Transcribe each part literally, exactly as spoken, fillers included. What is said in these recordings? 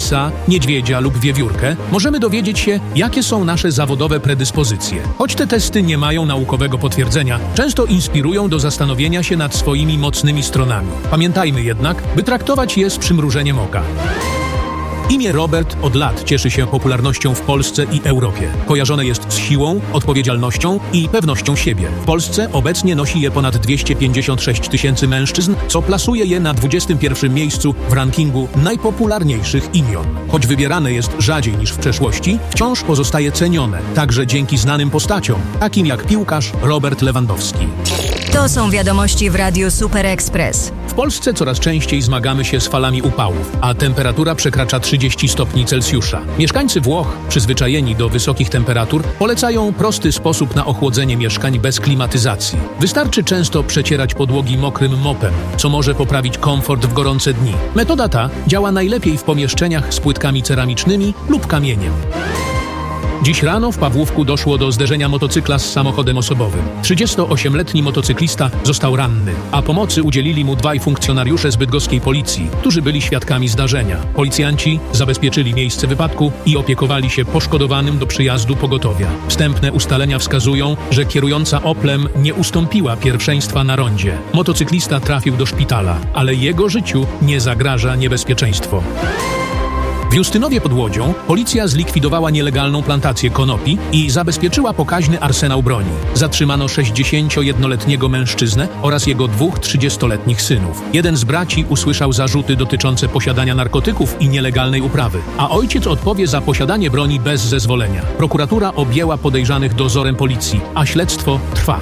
psa, niedźwiedzia lub wiewiórkę, możemy dowiedzieć się, jakie są nasze zawodowe predyspozycje. Choć te testy nie mają naukowego potwierdzenia, często inspirują do zastanowienia się nad swoimi mocnymi stronami. Pamiętajmy jednak, by traktować je z przymrużeniem oka. Imię Robert od lat cieszy się popularnością w Polsce i Europie. Kojarzone jest z siłą, odpowiedzialnością i pewnością siebie. W Polsce obecnie nosi je ponad dwieście pięćdziesiąt sześć tysięcy mężczyzn, co plasuje je na dwudziestym pierwszym miejscu w rankingu najpopularniejszych imion. Choć wybierane jest rzadziej niż w przeszłości, wciąż pozostaje cenione, także dzięki znanym postaciom, takim jak piłkarz Robert Lewandowski. To są wiadomości w Radiu Super Express. W Polsce coraz częściej zmagamy się z falami upałów, a temperatura przekracza trzydzieści stopni Celsjusza. Mieszkańcy Włoch, przyzwyczajeni do wysokich temperatur, polecają prosty sposób na ochłodzenie mieszkań bez klimatyzacji. Wystarczy często przecierać podłogi mokrym mopem, co może poprawić komfort w gorące dni. Metoda ta działa najlepiej w pomieszczeniach z płytkami ceramicznymi lub kamieniem. Dziś rano w Pawłówku doszło do zderzenia motocykla z samochodem osobowym. trzydziestoośmioletni motocyklista został ranny, a pomocy udzielili mu dwaj funkcjonariusze z bydgoskiej policji, którzy byli świadkami zdarzenia. Policjanci zabezpieczyli miejsce wypadku i opiekowali się poszkodowanym do przyjazdu pogotowia. Wstępne ustalenia wskazują, że kierująca Oplem nie ustąpiła pierwszeństwa na rondzie. Motocyklista trafił do szpitala, ale jego życiu nie zagraża niebezpieczeństwo. W Justynowie pod Łodzią policja zlikwidowała nielegalną plantację konopi i zabezpieczyła pokaźny arsenał broni. Zatrzymano sześćdziesięciojednoletniego mężczyznę oraz jego dwóch trzydziestoletnich synów. Jeden z braci usłyszał zarzuty dotyczące posiadania narkotyków i nielegalnej uprawy, a ojciec odpowie za posiadanie broni bez zezwolenia. Prokuratura objęła podejrzanych dozorem policji, a śledztwo trwa.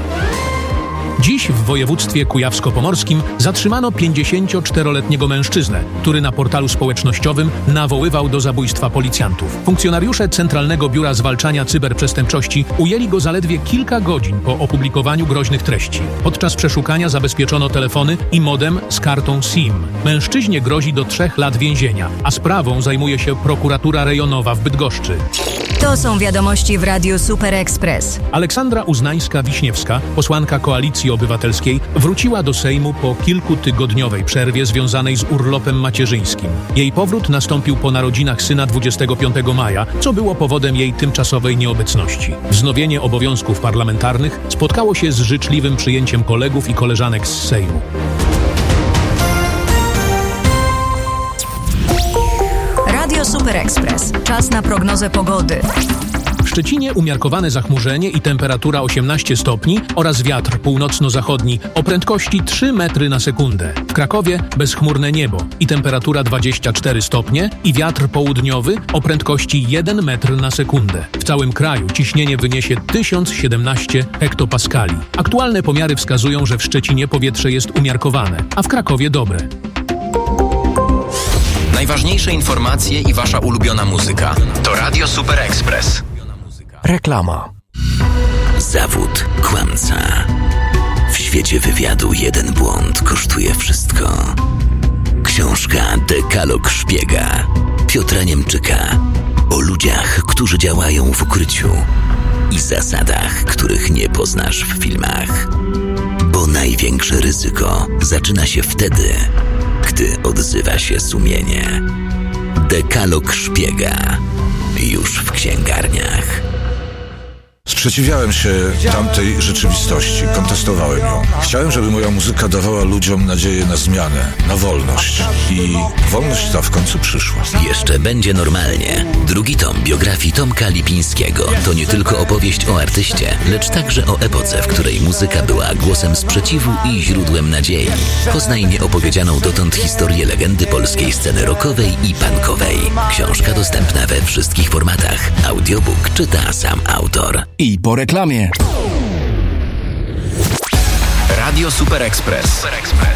Dziś w województwie kujawsko-pomorskim zatrzymano pięćdziesięcioczteroletniego mężczyznę, który na portalu społecznościowym nawoływał do zabójstwa policjantów. Funkcjonariusze Centralnego Biura Zwalczania Cyberprzestępczości ujęli go zaledwie kilka godzin po opublikowaniu groźnych treści. Podczas przeszukania zabezpieczono telefony i modem z kartą SIM. Mężczyźnie grozi do trzech lat więzienia, a sprawą zajmuje się prokuratura rejonowa w Bydgoszczy. To są wiadomości w Radiu Super Express. Aleksandra Uznańska-Wiśniewska, posłanka Koalicji Obywatelskiej, wróciła do Sejmu po kilkutygodniowej przerwie związanej z urlopem macierzyńskim. Jej powrót nastąpił po narodzinach syna dwudziestego piątego maja, co było powodem jej tymczasowej nieobecności. Wznowienie obowiązków parlamentarnych spotkało się z życzliwym przyjęciem kolegów i koleżanek z Sejmu. Radio Super Express. Czas na prognozę pogody. W Szczecinie umiarkowane zachmurzenie i temperatura osiemnaście stopni oraz wiatr północno-zachodni o prędkości trzy metry na sekundę. W Krakowie bezchmurne niebo i temperatura dwadzieścia cztery stopnie i wiatr południowy o prędkości jeden metr na sekundę. W całym kraju ciśnienie wyniesie tysiąc siedemnaście hektopaskali. Aktualne pomiary wskazują, że w Szczecinie powietrze jest umiarkowane, a w Krakowie dobre. Najważniejsze informacje i wasza ulubiona muzyka to Radio Super Express. Reklama. Zawód kłamca. W świecie wywiadu jeden błąd kosztuje wszystko. Książka Dekalog Szpiega Piotra Niemczyka o ludziach, którzy działają w ukryciu i zasadach, których nie poznasz w filmach. Bo największe ryzyko zaczyna się wtedy, gdy odzywa się sumienie. Dekalog Szpiega już w księgarniach. Sprzeciwiałem się tamtej rzeczywistości, kontestowałem ją. Chciałem, żeby moja muzyka dawała ludziom nadzieję na zmianę, na wolność. I wolność ta w końcu przyszła. Jeszcze będzie normalnie. Drugi tom biografii Tomka Lipińskiego to nie tylko opowieść o artyście, lecz także o epoce, w której muzyka była głosem sprzeciwu i źródłem nadziei. Poznaj nieopowiedzianą dotąd historię legendy polskiej sceny rockowej i punkowej. Książka dostępna we wszystkich formatach. Audiobook czyta sam autor. I po reklamie. Radio Super Express.